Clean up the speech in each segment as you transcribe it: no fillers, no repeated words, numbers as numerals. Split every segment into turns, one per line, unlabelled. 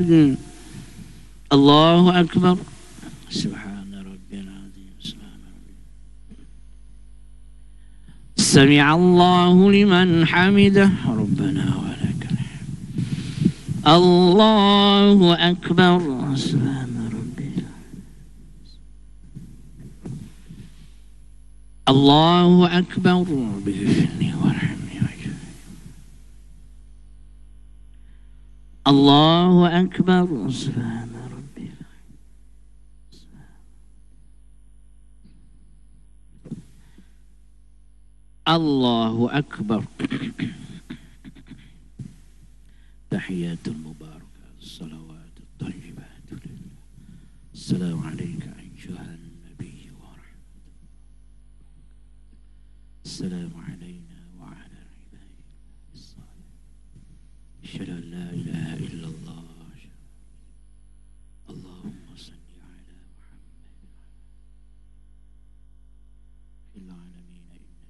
محمد. الله أكبر. سبحان ربي العظيم. سمع الله لمن حمده ربنا ولك الحمد. الله أكبر. سبحان ربي. الله أكبر. ربي اغفرني وارحمني واجعلني. الله أكبر. سبحان ربي. الله أكبر. تحيات المباركة الصلوات الطيبات لله. السلام عليك أيها النبي ورحمة الله. السلام علينا وعلى عباد الله الصالحين. أشهد أن لا إله إلا الله. اللهم صل على محمد في العالمين إنك.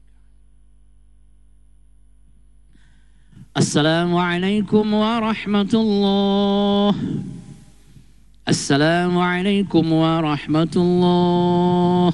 السلام عليكم ورحمة الله. السلام عليكم ورحمة الله.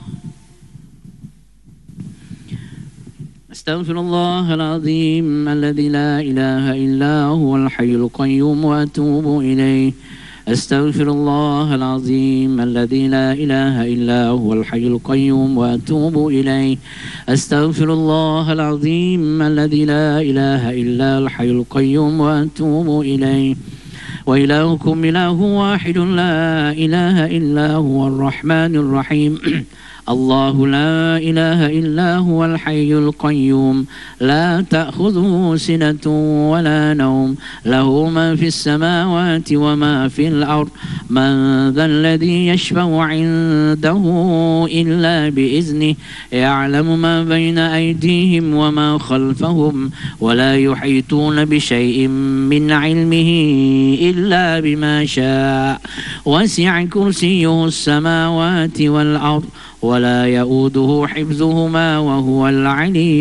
أستغفر الله العظيم الذي لا إله إلا هو الحي القيوم وأتوب إليه. أستغفر الله العظيم الذي لا إله إلا هو الحي القيوم وأتوب إليه. أستغفر الله العظيم الذي لا إله إلا الحي القيوم وأتوب إليه. وإلهكم إله واحد لا إله إلا هو الرحمن الرحيم. الله لا إله إلا هو الحي القيوم لا تأخذه سنة ولا نوم له ما في السماوات وما في الأرض. من ذا الذي يشفع عنده إلا بإذنه. يعلم ما بين أيديهم وما خلفهم ولا يحيطون بشيء من علمه إلا بما شاء. وسع كرسيه السماوات والأرض ولا يؤوده حفظهما وهو العلي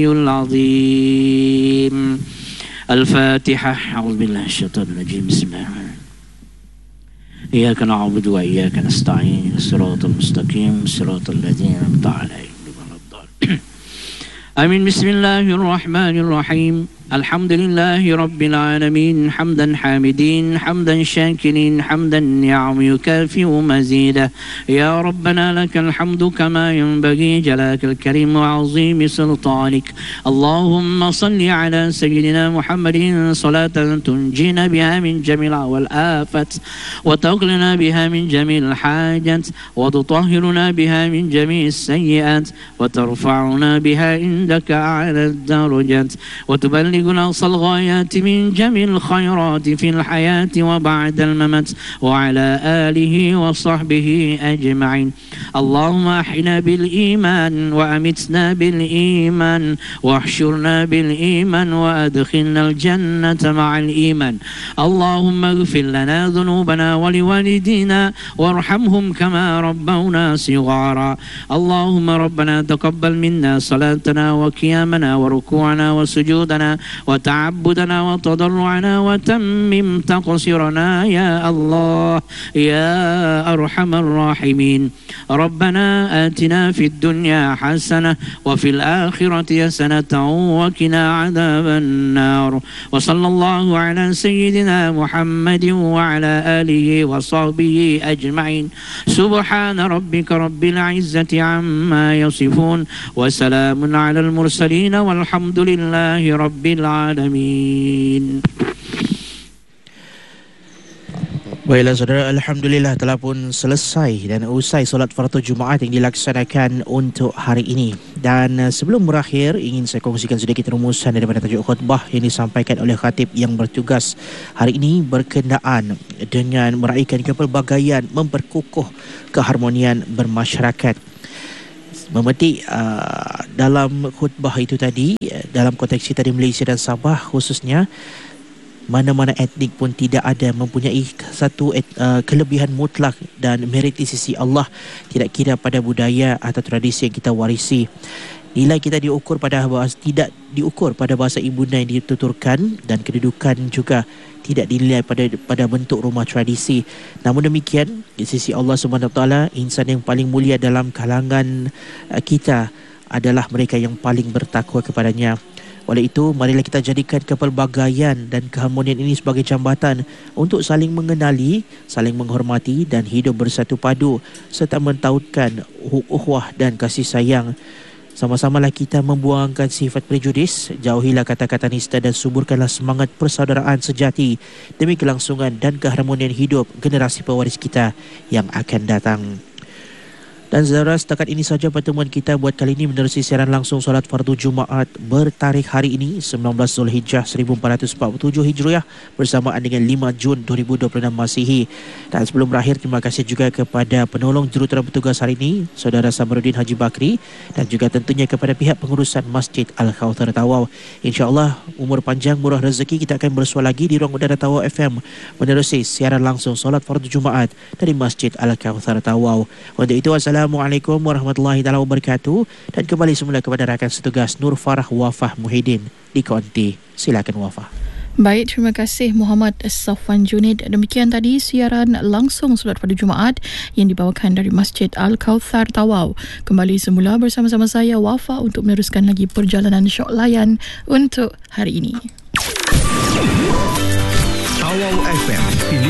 العظيم. الفاتحة. أعوذ بالله من الشيطان الرجيم. بسم الله الرحمن الرحيم. إياك نعبد وإياك نستعين. الصراط المستقيم صراط الذين أنعمت عليهم غير الضالين. آمين. بسم الله الرحمن الرحيم. الحمد لله رب العالمين حمدا حامدين حمدا شاكرين حمدا يعم يكافئ مزيدا. يا ربنا لك الحمد كما ينبغي جلالك الكريم وعظيم سلطانك. اللهم صل على سيدنا محمد صلاة تنجينا بها من جميع والآفات وتغننا بها من جميع الحاجات وتطهرنا بها من جميع السيئات وترفعنا بها عندك أعلى الدرجات وتبلغنا أقصى الغايات من جميع الخيرات في الحياة وبعد الممات وعلى آله وصحبه أجمعين. اللهم أحينا بالإيمان وأمتنا بالإيمان واحشرنا بالإيمان وأدخلنا الجنة مع الإيمان. اللهم اغفر لنا ذنوبنا ولوالدينا وارحمهم كما ربونا صغارا. اللهم ربنا تقبل منا صلاتنا وقيامنا وركوعنا وسجودنا وتعبدنا وتضرعنا وتمم تقصيرنا يا الله يا أرحم الراحمين. ربنا آتنا في الدنيا حسنة وفي الآخرة حسنة وقنا عذاب النار. وصلى الله على سيدنا محمد وعلى آله وصحبه أجمعين. سبحان ربك رب العزة عما يصفون وسلام على المرسلين والحمد لله رب العالمين.
Baiklah saudara, Alhamdulillah telah pun selesai dan usai solat fardu Jumaat yang dilaksanakan untuk hari ini. Dan sebelum berakhir, ingin saya kongsikan sedikit rumusan daripada tajuk khutbah yang disampaikan oleh khatib yang bertugas hari ini berkenaan dengan meraihkan kepelbagaian memperkukuh keharmonian bermasyarakat. Memetik dalam khutbah itu tadi, dalam konteks kita di Malaysia dan Sabah khususnya, mana-mana etnik pun tidak ada mempunyai satu kelebihan mutlak dan merit di sisi Allah, tidak kira pada budaya atau tradisi yang kita warisi. Nilai kita diukur pada bahasa, tidak diukur pada bahasa ibunda yang dituturkan, dan kedudukan juga tidak dinilai pada bentuk rumah tradisi. Namun demikian, di sisi Allah SWT, insan yang paling mulia dalam kalangan kita adalah mereka yang paling bertakwa kepadanya. Oleh itu, marilah kita jadikan kepelbagaian dan keharmonian ini sebagai jambatan untuk saling mengenali, saling menghormati dan hidup bersatu padu serta mentautkan ukhuwah dan kasih sayang. Sama-samalah kita membuangkan sifat prejudis, jauhilah kata-kata nista dan suburkanlah semangat persaudaraan sejati demi kelangsungan dan keharmonian hidup generasi pewaris kita yang akan datang. Dan saudara, setakat ini saja pertemuan kita buat kali ini menerusi siaran langsung solat fardu Jumaat bertarikh hari ini 19 Zulhijjah 1447 Hijriah bersamaan dengan 5 Jun 2026 Masihi. Dan sebelum berakhir, terima kasih juga kepada penolong jurutera bertugas hari ini, Saudara Samaruddin Haji Bakri, dan juga tentunya kepada pihak pengurusan Masjid Al-Kauthar Tawau. InsyaAllah umur panjang murah rezeki, kita akan bersua lagi di ruang udara Tawau FM menerusi siaran langsung solat fardu Jumaat dari Masjid Al-Kauthar Tawau. Untuk itu, Assalamualaikum warahmatullahi wabarakatuh, dan kembali semula kepada rakan setugas Nur Farah Wafah Muhyiddin di Konti. Silakan Wafah.
Baik, terima kasih Muhammad Safwan Junid. Demikian tadi siaran langsung solat pada Jumaat yang dibawakan dari Masjid Al-Kauthar Tawau. Kembali semula bersama-sama saya Wafah untuk meneruskan lagi perjalanan syok layan untuk hari ini.
Tawau FM